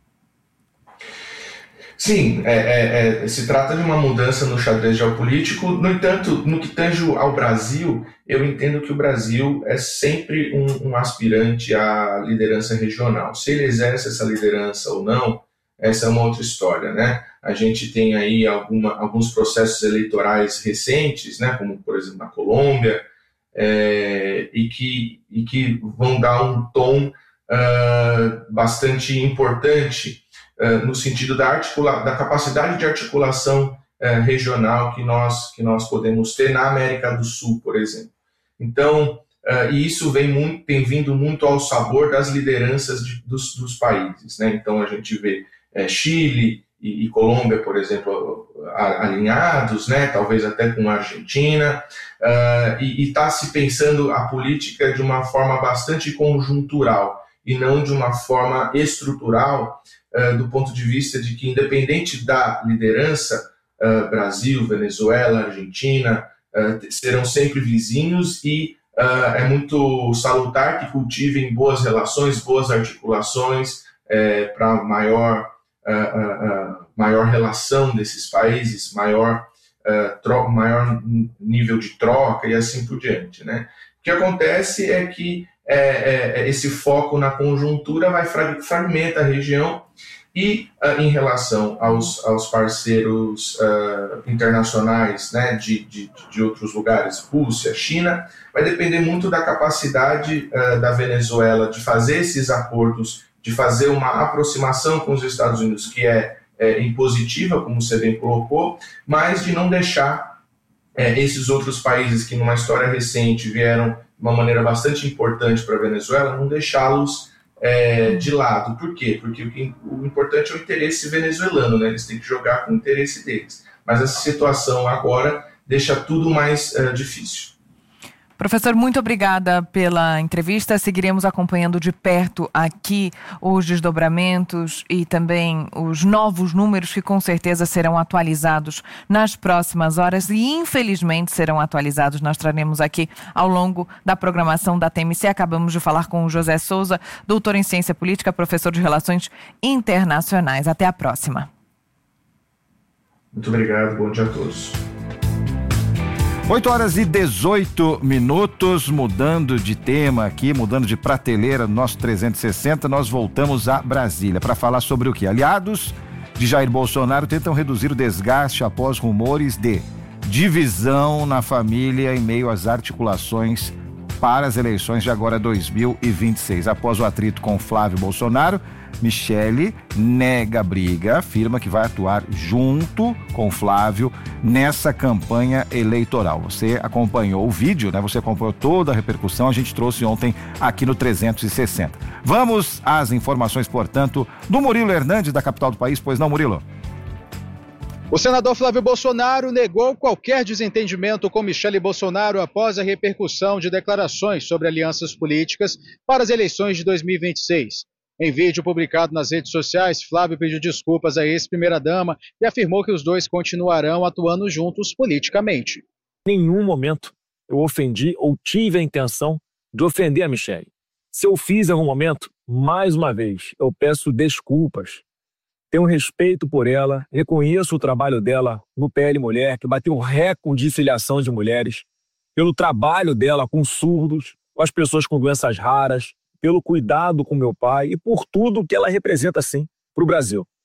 Speaker 19: Sim, é, é, é, se trata de uma mudança no xadrez geopolítico. No entanto, no que tange ao Brasil, eu entendo que o Brasil é sempre um, um aspirante à liderança regional. Se ele exerce essa liderança ou não, essa é uma outra história, né? A gente tem aí alguma, alguns processos eleitorais recentes, né, como por exemplo na Colômbia, é, e, que, e que vão dar um tom uh, bastante importante Uh, no sentido da, articula- da capacidade de articulação uh, regional que nós, que nós podemos ter na América do Sul, por exemplo. Então, uh, e isso vem muito, tem vindo muito ao sabor das lideranças de, dos, dos países, né? Então, a gente vê uh, Chile e, e Colômbia, por exemplo, a, alinhados, né? Talvez até com a Argentina, uh, e está se pensando a política de uma forma bastante conjuntural e não de uma forma estrutural, Uh, do ponto de vista de que, independente da liderança, uh, Brasil, Venezuela, Argentina, uh, serão sempre vizinhos e uh, é muito salutar que cultivem boas relações, boas articulações uh, para maior, uh, uh, uh, maior relação desses países, maior, uh, tro- maior nível de troca e assim por diante, né? O que acontece é que É, é, esse foco na conjuntura vai fra- fragmenta a região e uh, em relação aos, aos parceiros uh, internacionais, né, de, de, de outros lugares, Rússia, China, vai depender muito da capacidade uh, da Venezuela de fazer esses acordos, de fazer uma aproximação com os Estados Unidos que é, é impositiva, como você bem colocou, mas de não deixar é, esses outros países que numa história recente vieram de uma maneira bastante importante para a Venezuela, não deixá-los é, de lado. Por quê? Porque o, que, o importante é o interesse venezuelano, né? Eles têm que jogar com o interesse deles. Mas essa situação agora deixa tudo mais uh, difícil.
Speaker 6: Professor, muito obrigada pela entrevista. Seguiremos acompanhando de perto aqui os desdobramentos e também os novos números que com certeza serão atualizados nas próximas horas e infelizmente serão atualizados. Nós traremos aqui ao longo da programação da T M C. Acabamos de falar com o José Souza, doutor em Ciência Política, professor de Relações Internacionais. Até a próxima.
Speaker 19: Muito obrigado, bom dia a todos.
Speaker 8: oito horas e dezoito minutos, mudando de tema aqui, mudando de prateleira no nosso trezentos e sessenta, nós voltamos a Brasília para falar sobre o que? Aliados de Jair Bolsonaro tentam reduzir o desgaste após rumores de divisão na família em meio às articulações para as eleições de agora dois mil e vinte e seis. Após o atrito com Flávio Bolsonaro, Michele nega a briga, afirma que vai atuar junto com Flávio nessa campanha eleitoral. Você acompanhou o vídeo, né? Você acompanhou toda a repercussão, a gente trouxe ontem aqui no trezentos e sessenta. Vamos às informações, portanto, do Murilo Hernandes, da capital do país, pois não, Murilo?
Speaker 20: O senador Flávio Bolsonaro negou qualquer desentendimento com Michele Bolsonaro após a repercussão de declarações sobre alianças políticas para as eleições de dois mil e vinte e seis. Em vídeo publicado nas redes sociais, Flávio pediu desculpas à ex-primeira-dama e afirmou que os dois continuarão atuando juntos politicamente.
Speaker 21: Em nenhum momento eu ofendi ou tive a intenção de ofender a Michele. Se eu fiz em algum momento, mais uma vez, eu peço desculpas. Tenho respeito por ela, reconheço o trabalho dela no P L Mulher, que bateu recorde de filiação de mulheres, pelo trabalho dela com surdos, com as pessoas com doenças raras, pelo cuidado com meu pai e por tudo que ela representa, sim, para o Brasil.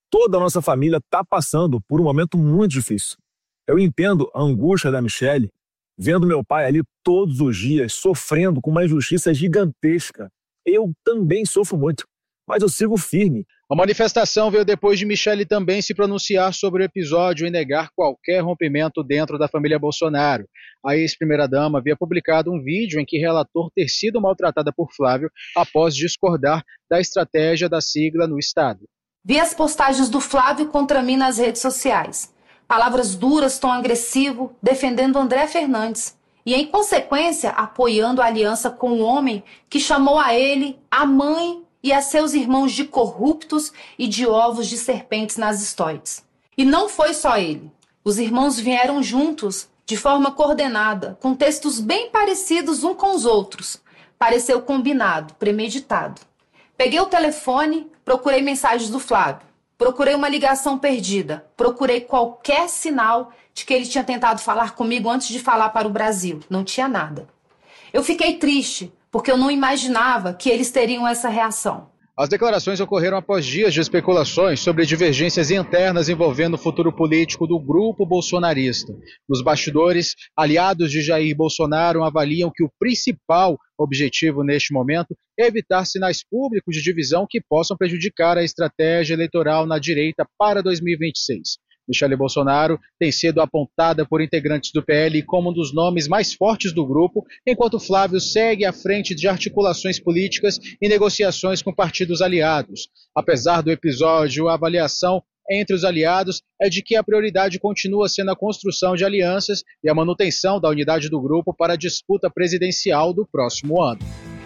Speaker 21: toda a nossa família está passando por um momento muito difícil. Eu entendo a angústia da Michele, vendo meu pai ali todos os dias sofrendo com uma injustiça gigantesca. Eu também sofro muito, mas eu sigo firme.
Speaker 20: A manifestação veio depois de Michele também se pronunciar sobre o episódio e negar qualquer rompimento dentro da família Bolsonaro. A ex-primeira-dama havia publicado um vídeo em que relatou ter sido maltratada por Flávio após discordar da estratégia da sigla no estado.
Speaker 1: Vi as postagens do Flávio contra mim nas redes sociais. Palavras duras, tom agressivo, defendendo André Fernandes. E, em consequência, apoiando a aliança com um homem que chamou a ele, a mãe e a seus irmãos de corruptos e de ovos de serpentes nas stories. E não foi só ele. Os irmãos vieram juntos, de forma coordenada, com textos bem parecidos uns com os outros. Pareceu combinado, premeditado. Peguei o telefone, procurei mensagens do Flávio. Procurei uma ligação perdida. Procurei qualquer sinal de que ele tinha tentado falar comigo antes de falar para o Brasil. Não tinha nada. Eu fiquei triste, porque eu não imaginava que eles teriam essa reação.
Speaker 20: As declarações ocorreram após dias de especulações sobre divergências internas envolvendo o futuro político do grupo bolsonarista. Nos bastidores, aliados de Jair Bolsonaro avaliam que o principal objetivo neste momento é evitar sinais públicos de divisão que possam prejudicar a estratégia eleitoral na direita para dois mil e vinte e seis. Michele Bolsonaro tem sido apontada por integrantes do P L como um dos nomes mais fortes do grupo, enquanto Flávio segue à frente de articulações políticas e negociações com partidos aliados. Apesar do episódio, a avaliação entre os aliados é de que a prioridade continua sendo a construção de alianças e a manutenção da unidade do grupo para a disputa presidencial do próximo ano.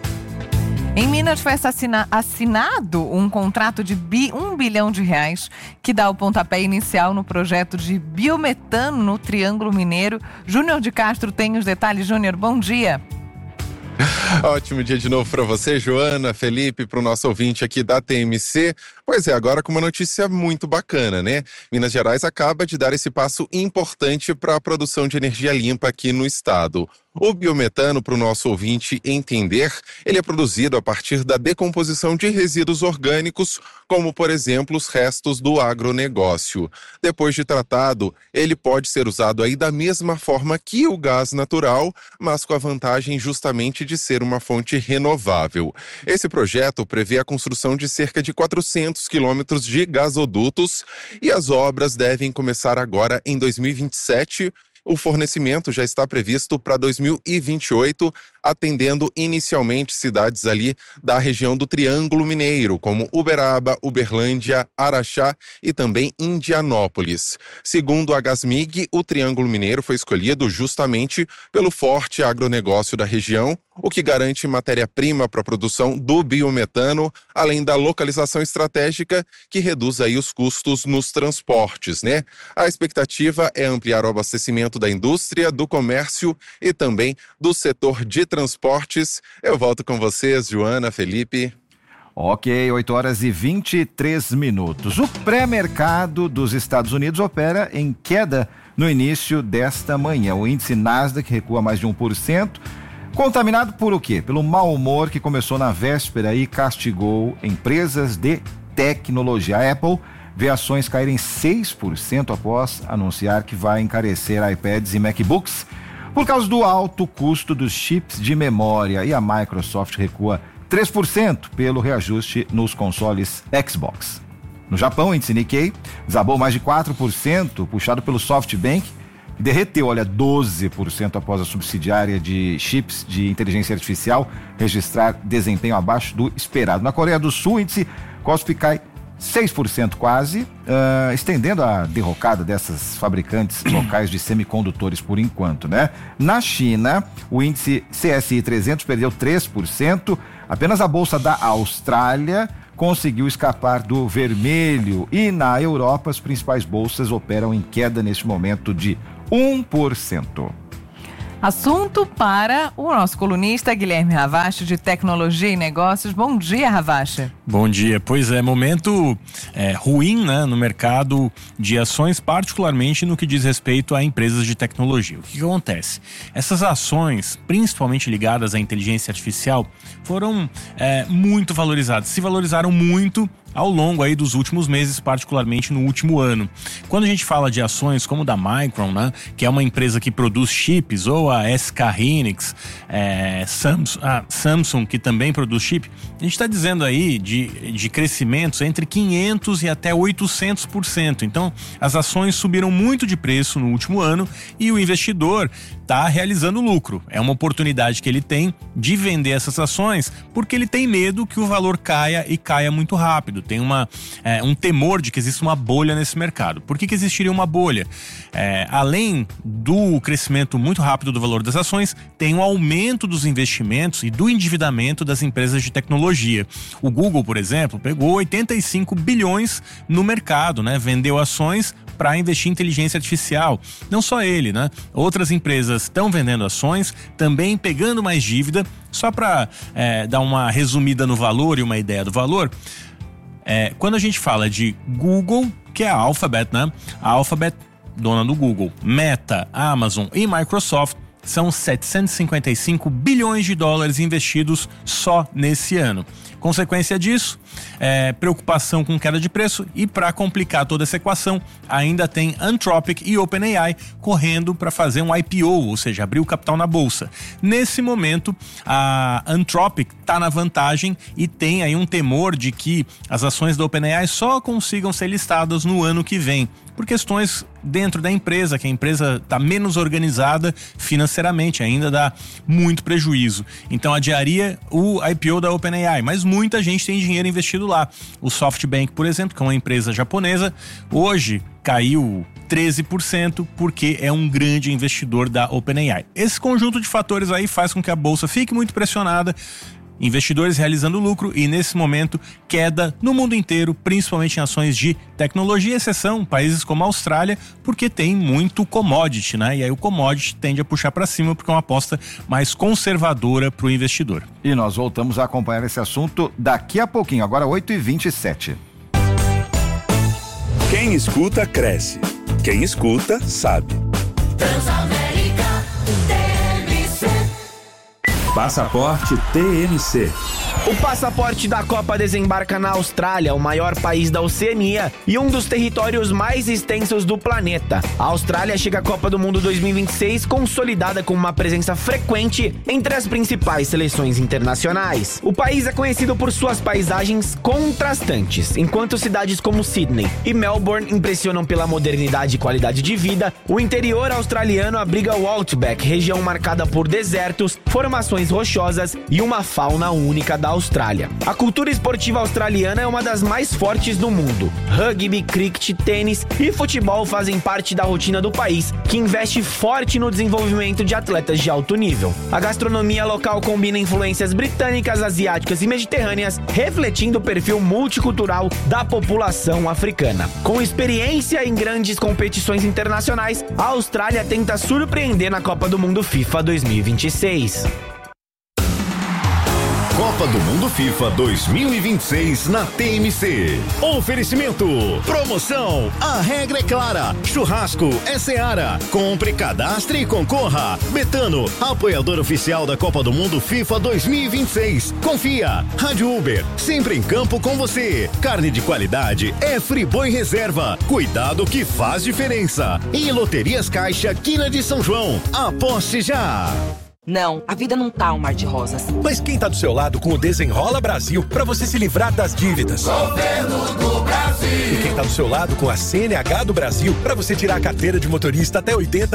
Speaker 6: Em Minas foi assina- assinado um contrato de bi- um bilhão de reais que dá o pontapé inicial no projeto de biometano no Triângulo Mineiro. Júnior de Castro tem os detalhes. Júnior, bom dia.
Speaker 22: Ótimo dia de novo para você, Joana, Felipe, para o nosso ouvinte aqui da T M C. Pois é, agora com uma notícia muito bacana, né? Minas Gerais acaba de dar esse passo importante para a produção de energia limpa aqui no estado. O biometano, para o nosso ouvinte entender, ele é produzido a partir da decomposição de resíduos orgânicos, como, por exemplo, os restos do agronegócio. Depois de tratado, ele pode ser usado aí da mesma forma que o gás natural, mas com a vantagem justamente de ser uma fonte renovável. Esse projeto prevê a construção de cerca de quatrocentos quilômetros de gasodutos e as obras devem começar agora em dois mil e vinte e sete. O fornecimento já está previsto para dois mil e vinte e oito, atendendo inicialmente cidades ali da região do Triângulo Mineiro, como Uberaba, Uberlândia, Araxá e também Indianópolis. Segundo a Gasmig, o Triângulo Mineiro foi escolhido justamente pelo forte agronegócio da região, o que garante matéria-prima para a produção do biometano, além da localização estratégica que reduz aí os custos nos transportes, né? A expectativa é ampliar o abastecimento da indústria, do comércio e também do setor de transportes. Eu volto com vocês, Joana, Felipe.
Speaker 8: Ok, oito horas e vinte e três minutos. O pré-mercado dos Estados Unidos opera em queda no início desta manhã. O índice Nasdaq recua mais de um por cento. Contaminado por o quê? Pelo mau humor que começou na véspera e castigou empresas de tecnologia. A Apple vê ações caírem seis por cento após anunciar que vai encarecer iPads e MacBooks por causa do alto custo dos chips de memória. E a Microsoft recua três por cento pelo reajuste nos consoles Xbox. No Japão, o índice Nikkei desabou mais de quatro por cento, puxado pelo SoftBank, que derreteu, olha, doze por cento após a subsidiária de chips de inteligência artificial registrar desempenho abaixo do esperado. Na Coreia do Sul, o índice Kospi cai seis por cento quase, uh, estendendo a derrocada dessas fabricantes locais de semicondutores por enquanto, né? Na China, o índice C S I trezentos perdeu três por cento, apenas a bolsa da Austrália conseguiu escapar do vermelho e na Europa as principais bolsas operam em queda neste momento de um por cento.
Speaker 6: Assunto para o nosso colunista Guilherme Ravache, de Tecnologia e Negócios. Bom dia, Ravache.
Speaker 23: Bom dia. Pois é, momento é, ruim, né, no mercado de ações, particularmente no que diz respeito a empresas de tecnologia. O que, que acontece? Essas ações, principalmente ligadas à inteligência artificial, foram é, muito valorizadas. Se valorizaram muito ao longo aí dos últimos meses, particularmente no último ano. Quando a gente fala de ações como da Micron, né, que é uma empresa que produz chips, ou a S K Hynix, é, Samsung, a Samsung, que também produz chip, a gente está dizendo aí de, de crescimentos entre quinhentos e até oitocentos por cento. Então, as ações subiram muito de preço no último ano e o investidor está realizando lucro. É uma oportunidade que ele tem de vender essas ações porque ele tem medo que o valor caia e caia muito rápido. Tem uma, é, um temor de que exista uma bolha nesse mercado. Por que que existiria uma bolha? É, além do crescimento muito rápido do valor das ações, tem um aumento dos investimentos e do endividamento das empresas de tecnologia. O Google, por exemplo, pegou oitenta e cinco bilhões no mercado, né? Vendeu ações para investir em inteligência artificial. Não só ele, né? Outras empresas estão vendendo ações, também pegando mais dívida. Só para é, dar uma resumida no valor e uma ideia do valor, é, quando a gente fala de Google, que é a Alphabet, né? A Alphabet, dona do Google, Meta, Amazon e Microsoft, são setecentos e cinquenta e cinco bilhões de dólares investidos só nesse ano. Consequência disso, é, preocupação com queda de preço, e para complicar toda essa equação, ainda tem Anthropic e OpenAI correndo para fazer um I P O, ou seja, abrir o capital na bolsa. Nesse momento, a Anthropic está na vantagem e tem aí um temor de que as ações da OpenAI só consigam ser listadas no ano que vem, por questões dentro da empresa, que a empresa está menos organizada financeiramente, ainda dá muito prejuízo. Então adiaria o I P O da OpenAI, mas muita gente tem dinheiro investido lá. O SoftBank, por exemplo, que é uma empresa japonesa, hoje caiu treze por cento porque é um grande investidor da OpenAI. Esse conjunto de fatores aí faz com que a bolsa fique muito pressionada, investidores realizando lucro e, nesse momento, queda no mundo inteiro, principalmente em ações de tecnologia, exceção países como a Austrália, porque tem muito commodity, né? E aí o commodity tende a puxar para cima porque é uma aposta mais conservadora para o investidor.
Speaker 8: E nós voltamos a acompanhar esse assunto daqui a pouquinho, agora oito e vinte e sete.
Speaker 5: Quem escuta, cresce. Quem escuta, sabe.
Speaker 16: Transamérica T M C.
Speaker 11: Passaporte T M C.
Speaker 3: O passaporte da Copa desembarca na Austrália, o maior país da Oceania e um dos territórios mais extensos do planeta. A Austrália chega à Copa do Mundo dois mil e vinte e seis consolidada com uma presença frequente entre as principais seleções internacionais. O país é conhecido por suas paisagens contrastantes. Enquanto cidades como Sydney e Melbourne impressionam pela modernidade e qualidade de vida, o interior australiano abriga o Outback, região marcada por desertos, formações rochosas e uma fauna única da Austrália. A cultura esportiva australiana é uma das mais fortes do mundo. Rugby, cricket, tênis e futebol fazem parte da rotina do país, que investe forte no desenvolvimento de atletas de alto nível. A gastronomia local combina influências britânicas, asiáticas e mediterrâneas, refletindo o perfil multicultural da população africana. Com experiência em grandes competições internacionais, a Austrália tenta surpreender na Copa do Mundo FIFA dois mil e vinte e seis.
Speaker 16: Copa do Mundo FIFA dois mil e vinte e seis na T M C. Oferecimento. Promoção. A regra é clara. Churrasco é Seara. Compre, cadastre e concorra. Betano, apoiador oficial da Copa do Mundo FIFA dois mil e vinte e seis. Confia. Rádio Uber, sempre em campo com você. Carne de qualidade é Friboi Reserva. Cuidado que faz diferença. E Loterias Caixa, Quina de São João. Aposte já.
Speaker 4: Não, a vida não tá um mar de rosas.
Speaker 7: Mas quem tá do seu lado com o Desenrola Brasil pra você se livrar das dívidas?
Speaker 16: Governo do Brasil.
Speaker 7: E quem tá do seu lado com a C N H do Brasil pra você tirar a carteira de motorista até oitenta